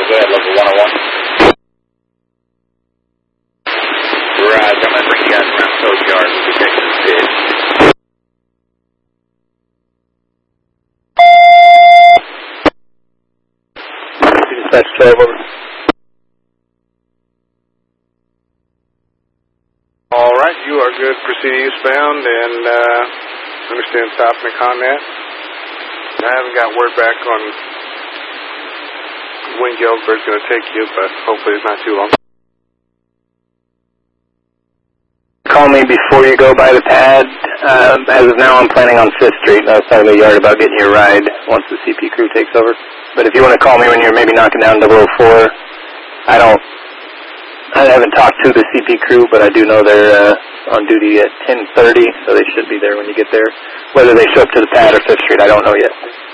Go ahead, local 101. Garage, I'm going to bring you guys around Coast Yard with the Texas pitch. Dispatch 12 over. All right, you are good. Proceeding eastbound and understand stopping at Connet. I haven't got word back on when Galesburg's going to take you, but hopefully it's not too long. Call me before you go by the pad. As of now, I'm planning on 5th Street. I was talking to the yard about getting your ride once the CP crew takes over. But if you want to call me when you're maybe knocking down 004, I haven't talked to the CP crew, but I do know they're on duty at 10:30, so they should be there when you get there. Whether they show up to the pad or 5th Street, I don't know yet.